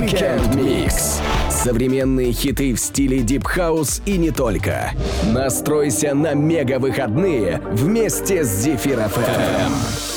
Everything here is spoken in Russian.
Weekend Mix. Современные хиты в стиле Deep House и не только. Настройся на мега-выходные вместе с Зефир FM.